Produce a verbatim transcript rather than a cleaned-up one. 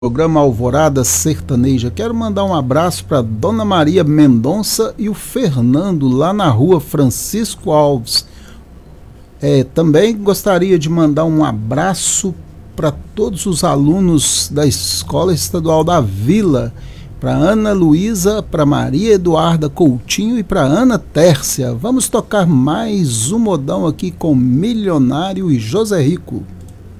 Programa Alvorada Sertaneja. Quero mandar um abraço para Dona Maria Mendonça e o Fernando lá na rua Francisco Alves. É, também gostaria de mandar um abraço para todos os alunos da Escola Estadual da Vila, para Ana Luísa, para Maria Eduarda Coutinho e para Ana Tércia. Vamos tocar mais um modão aqui com Milionário e José Rico.